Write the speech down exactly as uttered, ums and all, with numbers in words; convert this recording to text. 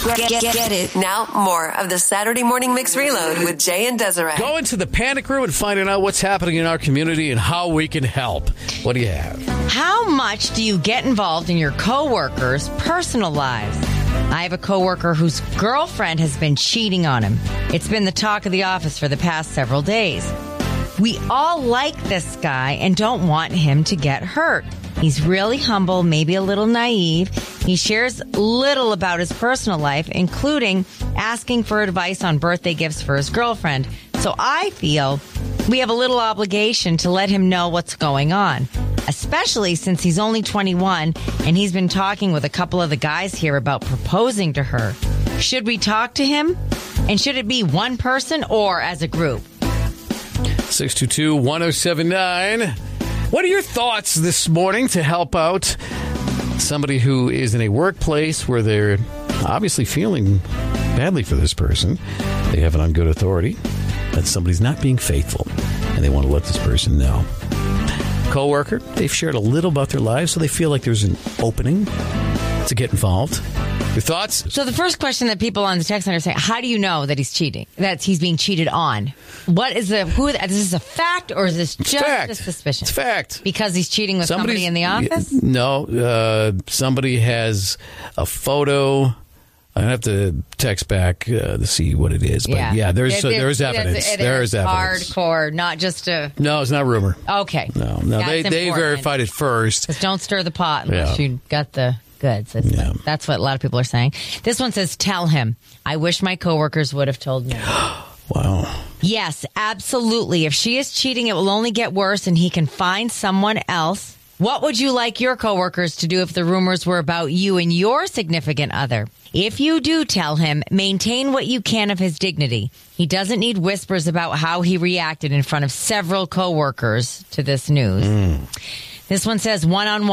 Get, get, get it. Now, more of the Saturday Morning Mix Reload with Jay and Desiree. Go into the panic room and finding out what's happening in our community and how we can help. What do you have? How much do you get involved in your coworkers' personal lives? I have a coworker whose girlfriend has been cheating on him. It's been the talk of the office for the past several days. We all like this guy and don't want him to get hurt. He's really humble, maybe a little naive. He shares little about his personal life, including asking for advice on birthday gifts for his girlfriend. So I feel we have a little obligation to let him know what's going on, especially since he's only twenty-one and he's been talking with a couple of the guys here about proposing to her. Should we talk to him? And should it be one person or as a group? six two two, one oh seven nine. What are your thoughts this morning to help out somebody who is in a workplace where they're obviously feeling badly for this person? They have it on good authority that somebody's not being faithful, and they want to let this person know. Coworker, they've shared a little about their lives, so they feel like there's an opening to get involved. Your thoughts? So the first question that people on the text line are saying, how do you know that he's cheating, that he's being cheated on? What is the, who, is this a fact or is this just fact. a suspicion? It's fact. Because he's cheating with Somebody's, somebody in the office? No, uh, somebody has a photo. I have to text back uh, to see what it is. But yeah, yeah there's, it, uh, it, there's it evidence. Is, it there is, is evidence. Hardcore, not just a... No, it's not rumor. Okay. No, no, That's they, they important. verified it first. Just don't stir the pot unless Yeah. you got the... goods. That's, Yeah. that's what a lot of people are saying. This one says, tell him. I wish my coworkers would have told me. Wow. Yes, absolutely. If she is cheating, it will only get worse and he can find someone else. What would you like your coworkers to do if the rumors were about you and your significant other? If you do tell him, maintain what you can of his dignity. He doesn't need whispers about how he reacted in front of several coworkers to this news. Mm. This one says one-on-one.